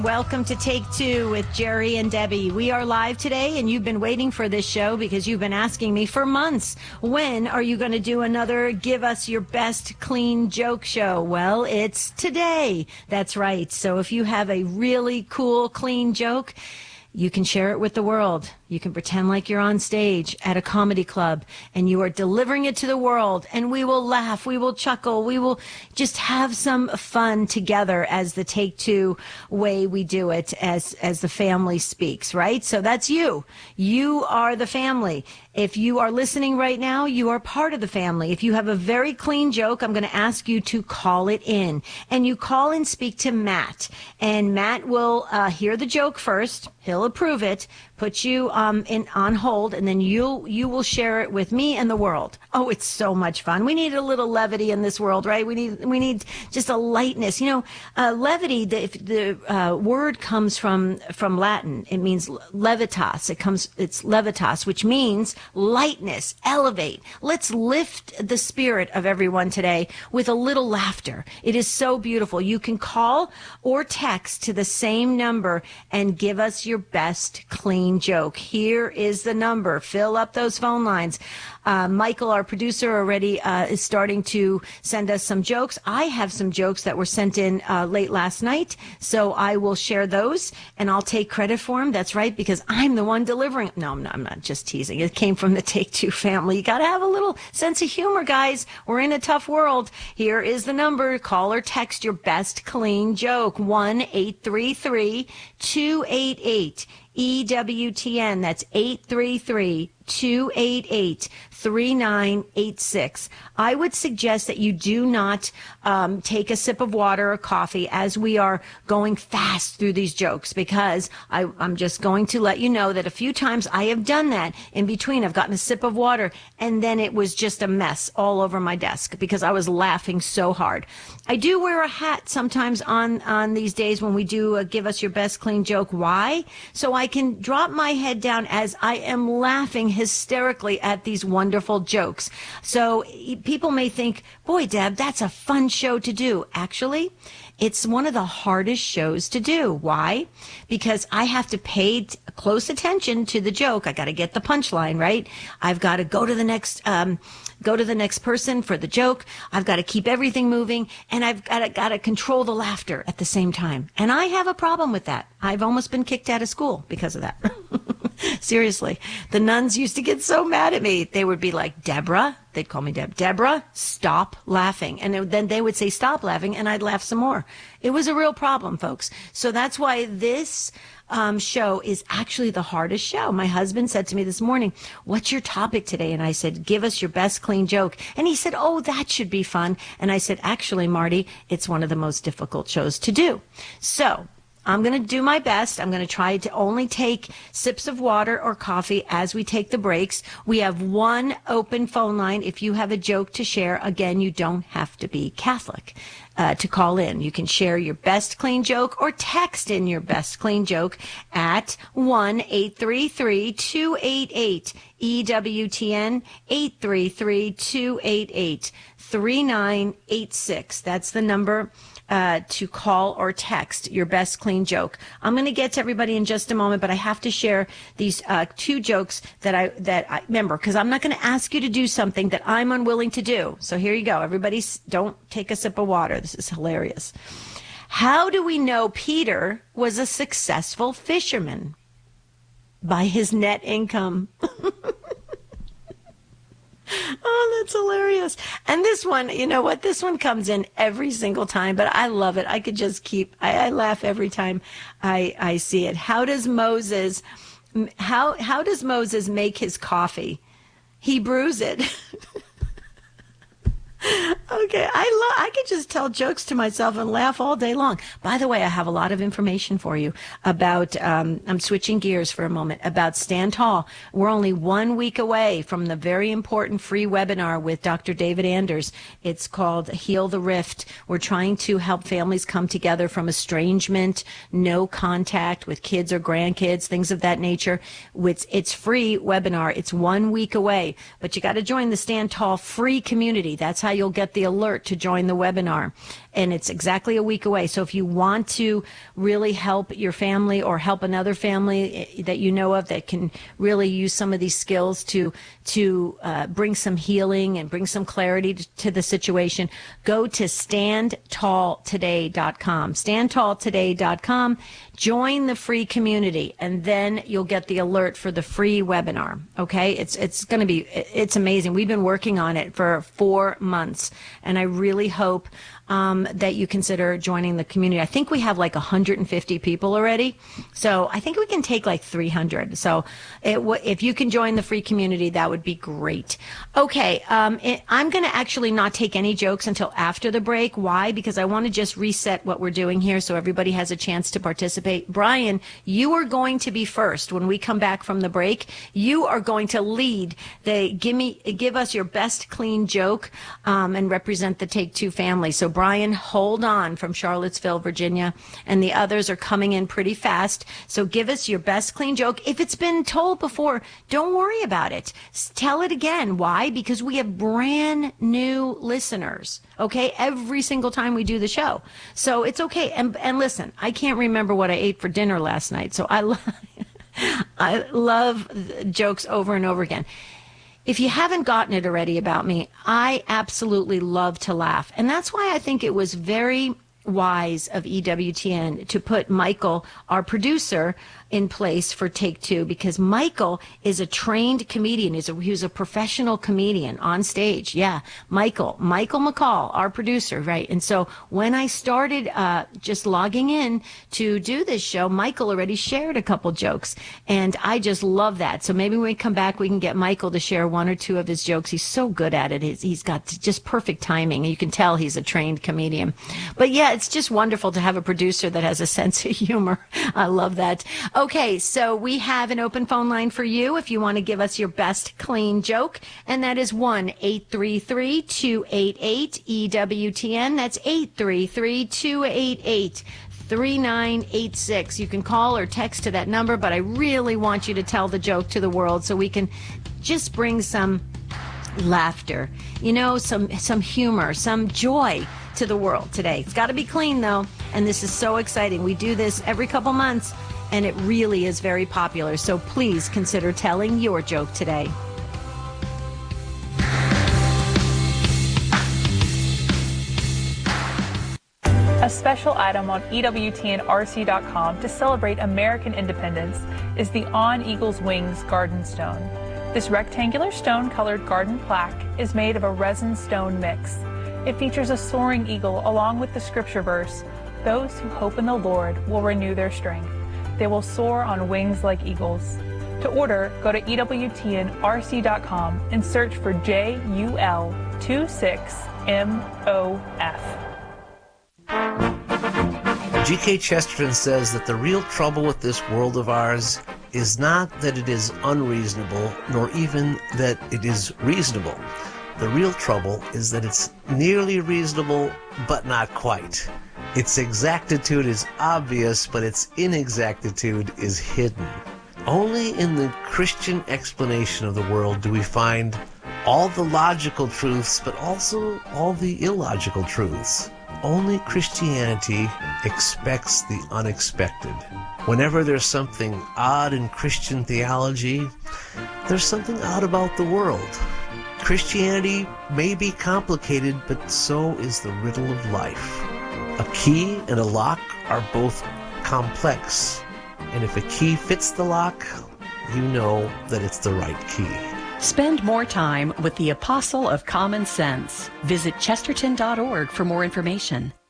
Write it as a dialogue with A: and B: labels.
A: Welcome to Take Two with Jerry and Debbie. We are live today, and you've been waiting for this show because you've been asking me for months, when are you going to do another Give Us Your Best Clean Joke show? Well, it's today. That's right. So if you have a really cool, clean joke, you can share it with the world. You can pretend like you're on stage at a comedy club and you are delivering it to the world, and we will laugh, we will chuckle, we will just have some fun together as the Take Two way we do it, as the family speaks, right? So that's you. You are the family. If you are listening right now, you are part of the family. If you have a very clean joke, I'm going to ask you to call it in. And you call and speak to Matt. And Matt will hear the joke first. He'll approve it, put you on hold, and then you will share it with me and the world. Oh, it's so much fun. We need a little levity in this world, right? We need just a lightness. You know, levity. The word comes from Latin. It means levitas. It's levitas, which means lightness, elevate. Let's lift the spirit of everyone today with a little laughter. It is so beautiful. You can call or text to the same number and give us your best clean joke. Here is the number. Fill up those phone lines. Michael, our producer, already is starting to send us some jokes. I have some jokes that were sent in late last night, so I will share those, and I'll take credit for them. That's right, because I'm the one delivering. No, I'm not just teasing. It came from the Take Two family. You got to have a little sense of humor, guys. We're in a tough world. Here is the number. Call or text your best clean joke. 1-833-288 EWTN. That's 833-288-3986. I would suggest that you do not take a sip of water or coffee as we are going fast through these jokes, because I'm just going to let you know that a few times I have done that in between. I've gotten a sip of water and then it was just a mess all over my desk because I was laughing so hard. I do wear a hat sometimes on these days when we do Give Us Your Best Clean Joke. Why? So I can drop my head down as I am laughing hysterically at these wonderful jokes. So people may think, boy, Deb, that's a fun show to do. Actually, it's one of the hardest shows to do. Why? Because I have to pay close attention to the joke. I got to get the punchline, right? I've got to go to the next person for the joke. I've got to keep everything moving, and I've got to control the laughter at the same time. And I have a problem with that. I've almost been kicked out of school because of that. Seriously. The nuns used to get so mad at me. They would be like, Deborah, they'd call me Deborah, stop laughing. And then they would say, stop laughing, and I'd laugh some more. It was a real problem, folks. So that's why this show is actually the hardest show. My husband said to me this morning, what's your topic today? And I said, give us your best clean joke. And he said, oh, that should be fun. And I said, actually, Marty, it's one of the most difficult shows to do. So I'm going to do my best. I'm going to try to only take sips of water or coffee as we take the breaks. We have one open phone line. If you have a joke to share, again, you don't have to be Catholic to call in. You can share your best clean joke or text in your best clean joke at 1-833-288-EWTN, 833-288-3986. That's the number to call or text your best clean joke. I'm going to get to everybody in just a moment, but I have to share these two jokes that I remember, because I'm not going to ask you to do something that I'm unwilling to do. So here you go. Everybody, don't take a sip of water. This is hilarious. How do we know Peter was a successful fisherman? By his net income. Oh, that's hilarious. And this one, you know what? This one comes in every single time, but I love it. I could just I laugh every time I see it. How does Moses make his coffee? He brews it. Okay, I could just tell jokes to myself and laugh all day long. By the way, I have a lot of information for you about, I'm switching gears for a moment, about Stand Tall. We're only 1 week away from the very important free webinar with Dr. David Anders. It's called Heal the Rift. We're trying to help families come together from estrangement, no contact with kids or grandkids, things of that nature. It's free webinar. It's 1 week away, but you got to join the Stand Tall free community. That's how you'll get the alert to join the webinar. and it's exactly a week away. So if you want to really help your family or help another family that you know of that can really use some of these skills to bring some healing and bring some clarity to the situation, go to standtalltoday.com. Standtalltoday.com. Join the free community, and then you'll get the alert for the free webinar. Okay, it's amazing. We've been working on it for 4 months, and I really hope that you consider joining the community. I think we have like 150 people already, so I think we can take like 300. So if you can join the free community, that would be great. Okay, I'm going to actually not take any jokes until after the break. Why? Because I want to just reset what we're doing here so everybody has a chance to participate. Brian, you are going to be first when we come back from the break. You are going to lead the give us your best clean joke and represent the Take Two family. So Brian, hold on, from Charlottesville, Virginia, and the others are coming in pretty fast. So give us your best clean joke. If it's been told before, don't worry about it. Tell it again. Why? Because we have brand new listeners, okay, every single time we do the show. So it's okay. And listen, I can't remember what I ate for dinner last night, so I love jokes over and over again. If you haven't gotten it already about me, I absolutely love to laugh. And that's why I think it was very wise of EWTN to put Michael, our producer, in place for Take Two, because Michael is a trained comedian. He's a professional comedian on stage. Yeah, Michael McCall, our producer, right? And so when I started just logging in to do this show, Michael already shared a couple jokes, and I just love that. So maybe when we come back, we can get Michael to share one or two of his jokes. He's so good at it. He's got just perfect timing. You can tell he's a trained comedian. But yeah, it's just wonderful to have a producer that has a sense of humor. I love that. Okay, so we have an open phone line for you if you want to give us your best clean joke, and that is 1-833-288-EWTN. That's 833-288-3986. You can call or text to that number, but I really want you to tell the joke to the world so we can just bring some laughter, some humor, some joy to the world today. It's got to be clean, though, and this is so exciting. We do this every couple months, and it really is very popular. So please consider telling your joke today.
B: A special item on EWTNRC.com to celebrate American independence is the On Eagle's Wings Garden Stone. This rectangular stone-colored garden plaque is made of a resin stone mix. It features a soaring eagle along with the scripture verse, "Those who hope in the Lord will renew their strength. They will soar on wings like eagles." To order, go to EWTNRC.com and search for JUL26MOF.
C: G.K. Chesterton says that the real trouble with this world of ours is not that it is unreasonable, nor even that it is reasonable. The real trouble is that it's nearly reasonable, but not quite. Its exactitude is obvious, but its inexactitude is hidden. Only in the Christian explanation of the world do we find all the logical truths, but also all the illogical truths. Only Christianity expects the unexpected. Whenever there's something odd in Christian theology, there's something odd about the world. Christianity may be complicated, but so is the riddle of life. A key and a lock are both complex, and if a key fits the lock, you know that it's the right key.
D: Spend more time with the Apostle of Common Sense. Visit Chesterton.org for more information.